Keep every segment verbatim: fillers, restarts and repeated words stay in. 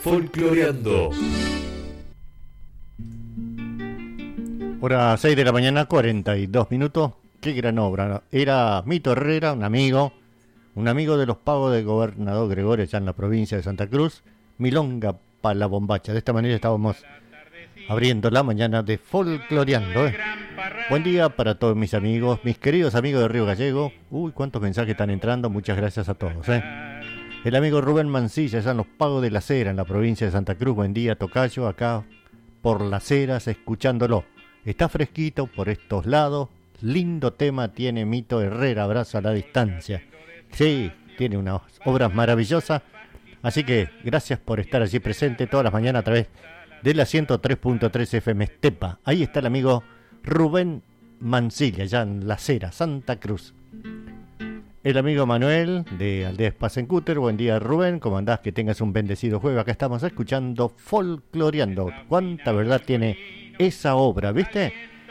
Folcloreando. Hora seis de la mañana, cuarenta y dos minutos. Qué gran obra. Era Mito Herrera, un amigo, un amigo de los pagos del gobernador Gregorio, allá en la provincia de Santa Cruz. Milonga para la bombacha. De esta manera estábamos abriendo la mañana de Folcloreando. ¿eh? Buen día para todos mis amigos, mis queridos amigos de Río Gallego. Uy, cuántos mensajes están entrando. Muchas gracias a todos. ¿eh? El amigo Rubén Mancilla, allá en los pagos de la Cera, en la provincia de Santa Cruz. Buen día, tocayo, acá por las Heras, escuchándolo. Está fresquito por estos lados. Lindo tema tiene Mito Herrera, abrazo a la distancia. Sí, tiene unas obras maravillosas. Así que gracias por estar allí presente todas las mañanas a través de la ciento tres punto tres F M Estepa. Ahí está el amigo Rubén Mancilla, allá en la Cera, Santa Cruz. El amigo Manuel de Aldea Spasencúter. Buen día, Rubén. ¿Cómo andás? Que tengas un bendecido jueves. Acá estamos escuchando Folcloreando. Cuánta verdad tiene esa obra, ¿viste?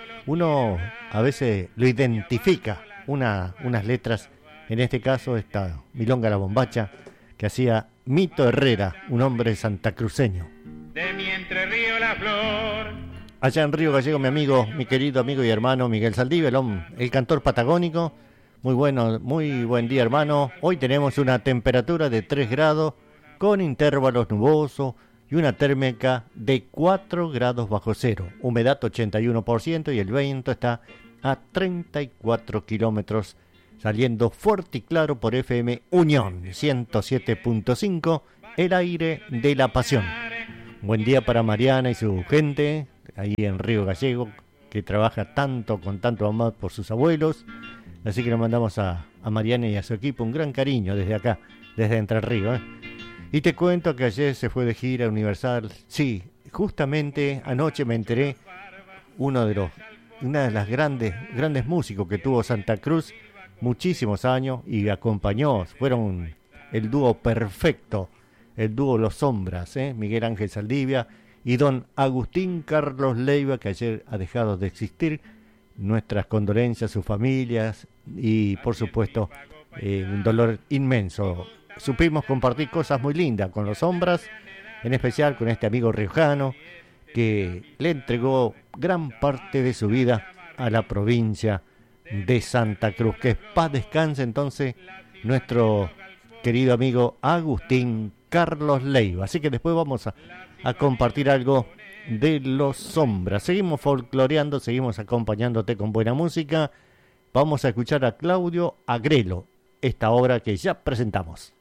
Uno a veces lo identifica, una, unas letras, en este caso esta Milonga la Bombacha, que hacía Mito Herrera, un hombre santacruceño. De mi Entre Río la flor. Allá en Río Gallego, mi amigo, mi querido amigo y hermano Miguel Saldivia, el, hom- el cantor patagónico. Muy bueno, muy buen día, hermano. Hoy tenemos una temperatura de tres grados con intervalos nubosos y una térmica de cuatro grados bajo cero. Humedad ochenta y uno por ciento y el viento está a treinta y cuatro kilómetros, saliendo fuerte y claro por F M Unión ciento siete punto cinco, el aire de la pasión. Buen día para Mariana y su gente, ahí en Río Gallego, que trabaja tanto, con tanto amor por sus abuelos. Así que le mandamos a, a Mariana y a su equipo un gran cariño desde acá, desde Entre Ríos. ¿eh? Y te cuento que ayer se fue de gira Universal. Sí, justamente anoche me enteré, uno de los, una de las grandes, grandes músicos que tuvo Santa Cruz, muchísimos años, y acompañó, fueron el dúo perfecto, el dúo Los Sombras, ¿eh? Miguel Ángel Saldivia y don Agustín Carlos Leiva, que ayer ha dejado de existir. Nuestras condolencias a sus familias y, por supuesto, eh, un dolor inmenso. Supimos compartir cosas muy lindas con Los Sombras, en especial con este amigo riojano que le entregó gran parte de su vida a la provincia de Santa Cruz. Que paz descanse entonces nuestro querido amigo Agustín Carlos Leiva. Así que después vamos a, a compartir algo de Los Sombras. Seguimos folcloreando, seguimos acompañándote con buena música. Vamos a escuchar a Claudio Agrelo, esta obra que ya presentamos.